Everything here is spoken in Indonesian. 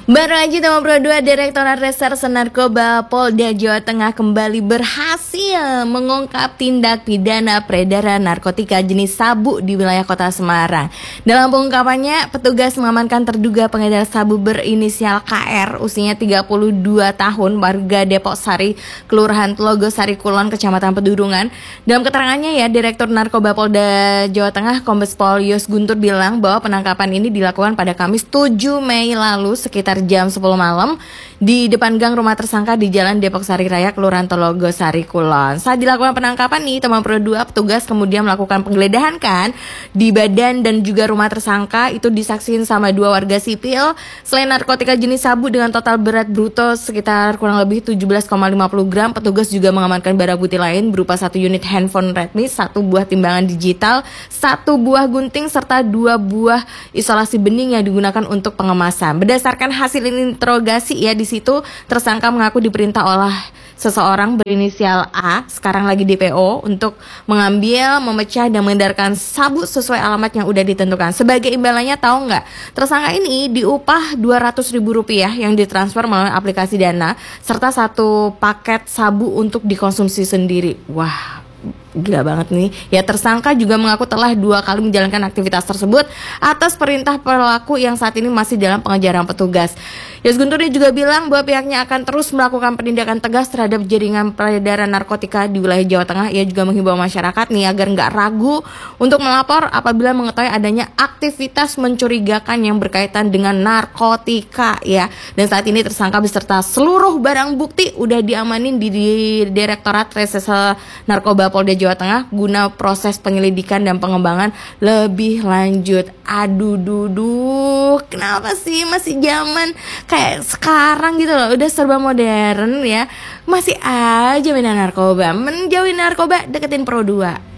Baru aja Tema Pro 2 Direktorat Reserse Narkoba Polda Jawa Tengah kembali berhasil mengungkap tindak pidana peredaran narkotika jenis sabu di wilayah Kota Semarang. Dalam pengungkapannya, petugas mengamankan terduga pengedar sabu berinisial KR, usianya 32 tahun, warga Depok Sari, Kelurahan Telogosari Kulon, Kecamatan Pedurungan. Dalam keterangannya Direktur Narkoba Polda Jawa Tengah Kombes Pol Yos Guntur bilang bahwa penangkapan ini dilakukan pada Kamis 7 Mei lalu sekitar jam 10 malam di depan gang rumah tersangka di Jalan Depok Sari Raya, Kelurahan Telogosari Kulon. Saat dilakukan penangkapan nih, Tema Pro 2, petugas kemudian melakukan penggeledahan di badan dan juga rumah tersangka. Itu disaksikan sama 2 warga sipil. Selain narkotika jenis sabu dengan total berat bruto sekitar kurang lebih 17,50 gram, petugas juga mengamankan barang bukti lain berupa 1 unit handphone Redmi, 1 buah timbangan digital, 1 buah gunting, serta 2 buah isolasi bening yang digunakan untuk pengemasan. Berdasarkan hasil interogasi di situ tersangka mengaku diperintah oleh seseorang berinisial A, sekarang lagi DPO, untuk mengambil, memecah dan mengedarkan sabu sesuai alamat yang udah ditentukan. Sebagai imbalannya, tahu nggak? Tersangka ini diupah Rp200.000 yang ditransfer melalui aplikasi Dana, serta 1 paket sabu untuk dikonsumsi sendiri. Wah, gila banget nih. Tersangka juga mengaku telah 2 kali menjalankan aktivitas tersebut atas perintah pelaku yang saat ini masih dalam pengejaran petugas. Yos Guntur juga bilang bahwa pihaknya akan terus melakukan penindakan tegas terhadap jaringan peredaran narkotika di wilayah Jawa Tengah. Ia juga menghimbau masyarakat agar nggak ragu untuk melapor apabila mengetahui adanya aktivitas mencurigakan yang berkaitan dengan narkotika Dan saat ini tersangka beserta seluruh barang bukti udah diamanin di Direktorat Reserse Narkoba Polda Jawa Tengah guna proses penyelidikan dan pengembangan lebih lanjut. Aduh, kenapa sih masih zaman kayak sekarang gitu loh, udah serba modern masih aja main narkoba. Menjauhi narkoba, deketin Pro 2.